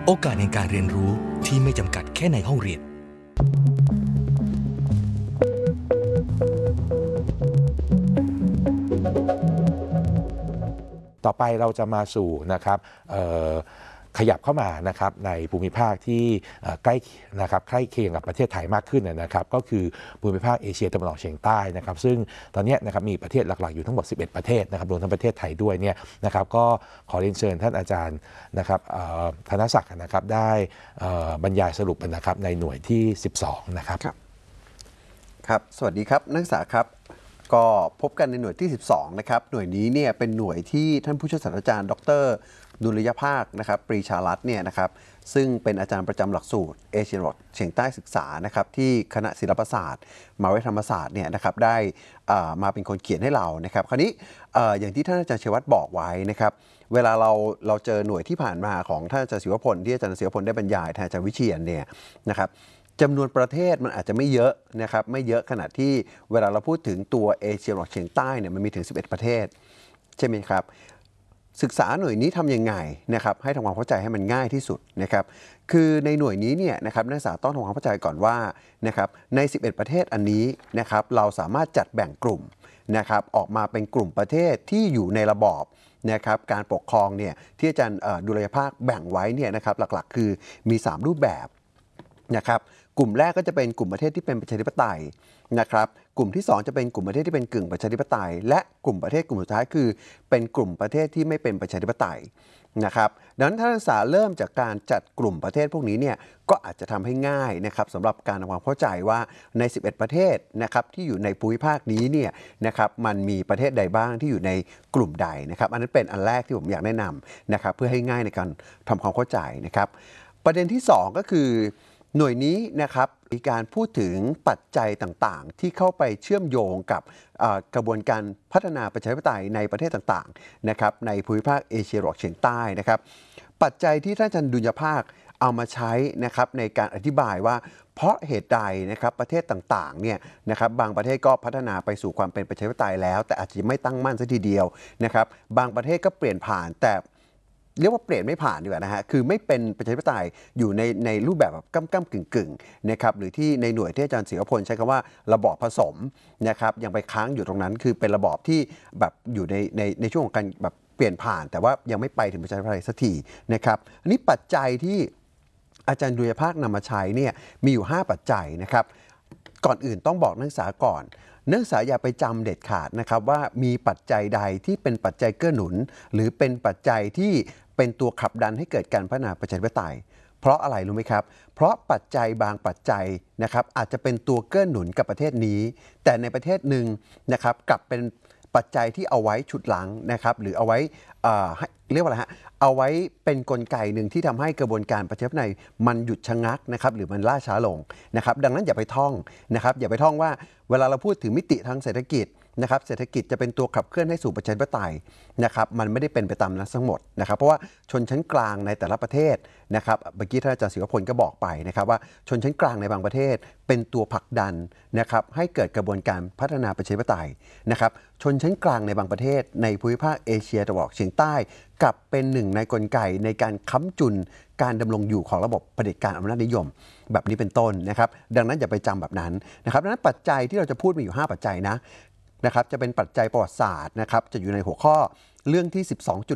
โอกาสในการเรียนรู้ที่ไม่จำกัดแค่ในห้องเรียนต่อไปเราจะมาสู่นะครับขยับเข้ามานะครับในภูมิภาคที่ใกล้นะครับใกล้เคียงกับประเทศไทยมากขึ้นนะครับก็คือภูมิภาคเอเชียตะวันออกเฉียงใต้นะครับซึ่งตอนนี้นะครับมีประเทศหลักๆอยู่ทั้งหมด11ประเทศนะครับรวมทั้งประเทศไทยด้วยเนี่ยนะครับก็ขอเรียนเชิญท่านอาจารย์นะครับธนศักดิ์นะครับได้บรรยายสรุปนะครับในหน่วยที่12นะครับครับสวัสดีครับนักศึกษาครับก็พบกันในหน่วยที่12นะครับหน่วยนี้เนี่ยเป็นหน่วยที่ท่านผู้ช่วยศาสตราจารย์ดร.ดุลยภาคนะครับปรีชารัตน์เนี่ยนะครับซึ่งเป็นอาจารย์ประจำหลักสูตรเอเชียตะวันออกเฉียงใต้ศึกษานะครับที่คณะศิลปศาสตร์มหาวิทยาลัยธรรมศาสตร์เนี่ยนะครับได้มาเป็นคนเขียนให้เรานะครับคราวนี้อย่างที่ท่านอาจารย์เชวัตบอกไว้นะครับเวลาเราเจอหน่วยที่ผ่านมาของท่านอาจารย์ศิวพลที่อาจารย์ศิวพลได้บรรยายท่านอาจารย์วิเชียรเนี่ยนะครับจำนวนประเทศมันอาจจะไม่เยอะนะครับไม่เยอะขนาดที่เวลาเราพูดถึงตัวเอเชียตะวันออกเฉียงใต้เนี่ยมันมีถึง11ประเทศใช่ไหมครับศึกษาหน่วยนี้ทำยังไงนะครับให้ทำความเข้าใจให้มันง่ายที่สุดนะครับคือในหน่วยนี้เนี่ยนะครับนักศึกษาต้องทำความเข้าใจก่อนว่านะครับใน11ประเทศอันนี้นะครับเราสามารถจัดแบ่งกลุ่มนะครับออกมาเป็นกลุ่มประเทศที่อยู่ในระบอบนะครับการปกครองเนี่ยที่อาจารย์ดุลยภาคแบ่งไว้เนี่ยนะครับหลักๆคือมี3รูปแบบนะครับกลุ่มแรกก็จะเป็นกลุ่มประเทศที่เป็นประชาธิปไตยนะครับกลุ่มที่2จะเป็นกลุ่มประเทศที่เป็นกึ่งประชาธิปไตยและกลุ่มประเทศกลุ่มสุดท้ายคือเป็นกลุ่มประเทศที่ไม่เป็นประชาธิปไตยนะครับดังนั้นท่านนักศึกษาเริ่มจากการจัดกลุ่มประเทศพวกนี้เนี่ยก็อาจจะทำให้ง่ายนะครับสำหรับการทำความเข้าใจว่าใน11ประเทศนะครับที่อยู่ในภูมิภาคนี้เนี่ยนะครับมันมีประเทศใดบ้างที่อยู่ในกลุ่มใดนะครับอันนั้นเป็นอันแรกที่ผมอยากแนะนำนะครับเพื่อให้ง่ายในการทำความเข้าใจนะครับประเด็นที่2ก็คือหน่วยนี้นะครับมีการพูดถึงปัจจัยต่างๆที่เข้าไปเชื่อมโยงกับกระบวนการพัฒนาประชาธิปไตยในประเทศต่างๆนะครับในภูมิภาคเอเชียตะวันออกเฉียงใต้นะครับปัจจัยที่ท่านอาจารย์ดุลยภาคเอามาใช้นะครับในการอธิบายว่าเพราะเหตุใดนะครับประเทศต่างๆเนี่ยนะครับบางประเทศก็พัฒนาไปสู่ความเป็นประชาธิปไตยแล้วแต่อาจจะไม่ตั้งมั่นซะทีเดียวนะครับบางประเทศก็เปลี่ยนผ่านแต่เรียกว่าเปลี่ยนไม่ผ่านดีกว่านะฮะคือไม่เป็นประชาธิปไตยอยู่ในรูปแบบแบบก้ำกึ่งนะครับหรือที่ในหน่วยที่อาจารย์ศิวพลใช้คำว่าระบอบผสมนะครับยังไปค้างอยู่ตรงนั้นคือเป็นระบอบที่แบบอยู่ในช่วงของการแบบเปลี่ยนผ่านแต่ว่ายังไม่ไปถึงประชาธิปไตยสักทีนะครับอันนี้ปัจจัยที่อาจารย์ดุลยภาคนำมาใช้เนี่ยมีอยู่5ปัจจัยนะครับก่อนอื่นต้องบอกนักศึกษาก่อนนักศึกษาอย่าไปจำเด็ดขาดนะครับว่ามีปัจจัยใดที่เป็นปัจจัยเกื้อหนุนหรือเป็นปัจจัยที่เป็นตัวขับดันให้เกิดการพัฒนาประชาธิปไตยเพราะอะไรรู้ไหมครับเพราะปัจจัยบางปัจจัยนะครับอาจจะเป็นตัวเกื้อหนุนกับประเทศนี้แต่ในประเทศหนึ่งนะครับกลับเป็นปัจจัยที่เอาไว้ฉุดหลังนะครับหรือเอาไว้เรียกว่าอะไรฮะเอาไว้เป็นกลไกหนึ่งที่ทำให้กระบวนการประชาธิปไตยมันหยุดชะงักนะครับหรือมันล่าช้าลงนะครับดังนั้นอย่าไปท่องนะครับอย่าไปท่องว่าเวลาเราพูดถึงมิติทางเศรษฐกิจนะครับเศรษฐกิจจะเป็นตัวขับเคลื่อนให้สู่ประชาธิปไตยนะครับมันไม่ได้เป็นไปตามนั้นทั้งหมดนะครับเพราะว่าชนชั้นกลางในแต่ละประเทศนะครับเมื่อกี้ท่านอาจารย์ศิวพลก็บอกไปนะครับว่าชนชั้นกลางในบางประเทศเป็นตัวผลักดันนะครับให้เกิดกระบวนการพัฒนาประชาธิปไตยนะครับชนชั้นกลางในบางประเทศในภูมิภาคเอเชียตะวันออกเฉียงใต้กลับเป็นหนึ่งในกลไกในการค้ำจุนการดำรงอยู่ของระบบเผด็จการอำนาจนิยมแบบนี้เป็นต้นนะครับดังนั้นอย่าไปจำแบบนั้นนะครับดังนั้นปัจจัยที่เราจะพูดมีอยู่5ปัจจัยนะครับจะเป็นปัจจัยประวัติศาสตร์นะครับจะอยู่ในหัวข้อเรื่องที่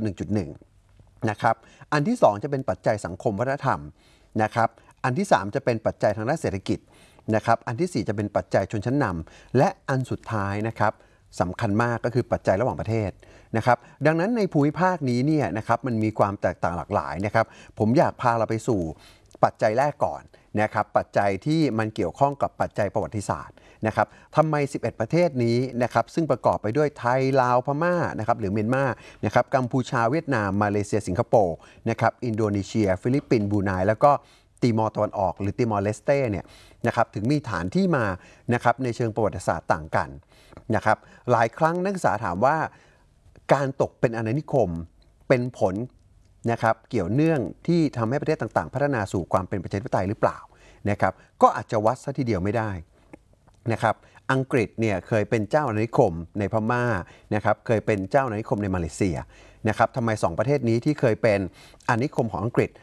12.1.1 นะครับอันที่2จะเป็นปัจจัยสังคมวัฒนธรรมนะครับอันที่3จะเป็นปัจจัยทางด้านเศรษฐกิจนะครับอันที่4จะเป็นปัจจัยชนชั้นนำและอันสุดท้ายนะครับสำคัญมากก็คือปัจจัยระหว่างประเทศนะครับดังนั้นในภูมิภาคนี้เนี่ยนะครับมันมีความแตกต่างหลากหลายนะครับผมอยากพาเราไปสู่ปัจจัยแรกก่อนนะครับปัจจัยที่มันเกี่ยวข้องกับปัจจัยประวัติศาสตร์นะครับทำไม11ประเทศนี้นะครับซึ่งประกอบไปด้วยไทยลาวพม่านะครับหรือเมียนมานะครับกัมพูชาเวียดนามมาเลเซียสิงคโปร์นะครับอินโดนีเซียฟิลิปปินส์บรูไนแล้วก็ติมอร์ตะวันออกหรือติมอร์เลสเต้เนี่ยนะครับถึงมีฐานที่มานะครับในเชิงประวัติศาสตร์ต่างกันนะครับหลายครั้งนักศึกษาถามว่าการตกเป็นอาณานิคมเป็นผลนะครับเกี่ยวเนื่องที่ทำให้ประเทศต่างๆพัฒนาสู่ความเป็นประชาธิปไตยหรือเปล่านะครับก็อาจจะวัดซะทีเดียวไม่ได้นะครับอังกฤษเนี่ยเคยเป็นเจ้าอาณานิคมในพม่านะครับเคยเป็นเจ้าอาณานิคมในมาเลเซียนะครับทำไม2ประเทศนี้ที่เคยเป็นอาณานิคมของอังกฤษ